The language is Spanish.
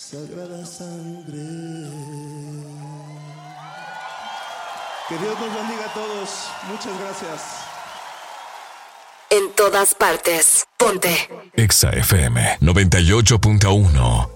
sagrada sangre. Que Dios nos bendiga a todos. Muchas gracias. En todas partes, ponte Exa FM 98.1.